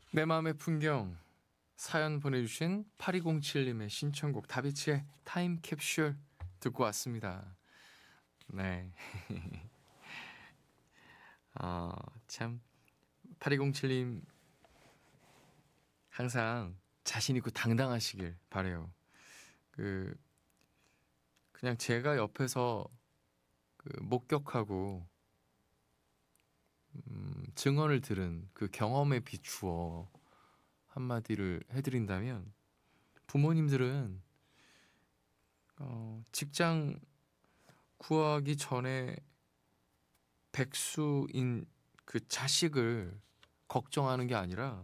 내 마음의 풍경 사연 보내주신 8207님의 신청곡 다비치의 타임캡슐 듣고 왔습니다. 네. 참 8207님 항상 자신 있고 당당하시길 바래요. 그냥 제가 옆에서 목격하고 증언을 들은 그 경험에 비추어 한마디를 해드린다면 부모님들은 직장 구하기 전에 백수인 그 자식을 걱정하는 게 아니라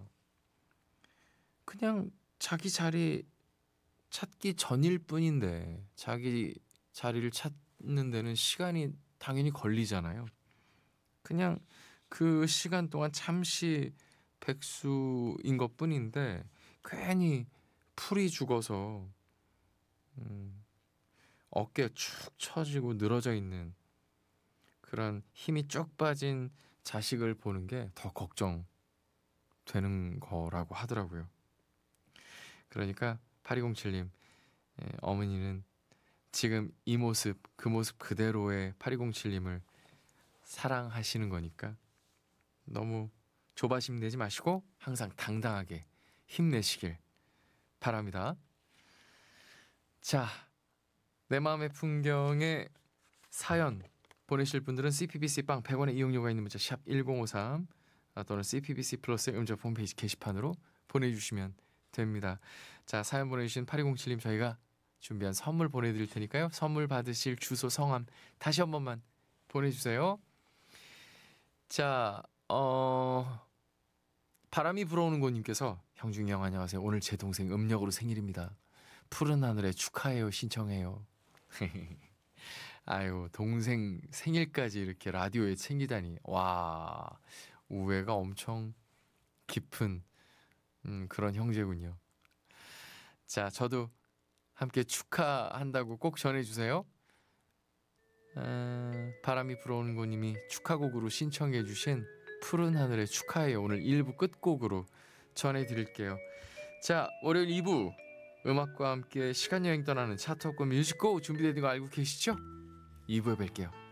그냥 자기 자리 찾기 전일 뿐인데 자기 자리를 찾는 데는 시간이 당연히 걸리잖아요. 그냥 그 시간 동안 잠시 백수인 것 뿐인데 괜히 풀이 죽어서 어깨 축 처지고 늘어져 있는 그런 힘이 쭉 빠진 자식을 보는 게 더 걱정되는 거라고 하더라고요. 그러니까 8207님 어머니는 지금 이 모습 그 모습 그대로의 8207님을 사랑하시는 거니까 너무 조바심 내지 마시고 항상 당당하게 힘내시길 바랍니다. 자, 내 마음의 풍경에 사연 보내실 분들은 CPBC 빵 100원의 이용료가 있는 문자 샵 1053 또는 CPBC 플러스의 음접 홈페이지 게시판으로 보내주시면 됩니다. 자, 사연 보내주신 8207님 저희가 준비한 선물 보내드릴 테니까요. 선물 받으실 주소 성함 다시 한 번만 보내주세요. 자, 바람이 불어오는 곳님께서 형중이 형 안녕하세요. 오늘 제 동생 음력으로 생일입니다. 푸른 하늘에 축하해요 신청해요. 아유 동생 생일까지 이렇게 라디오에 챙기다니 와 우애가 엄청 깊은 그런 형제군요. 자 저도 함께 축하한다고 꼭 전해주세요. 바람이 불어오는 곳님이 축하곡으로 신청해 주신 푸른 하늘의 축하해요 오늘 1부 끝곡으로 전해드릴게요. 자 월요일 2부 음악과 함께 시간여행 떠나는 차트업과 뮤직고 준비되는 거 알고 계시죠? 2부에 뵐게요.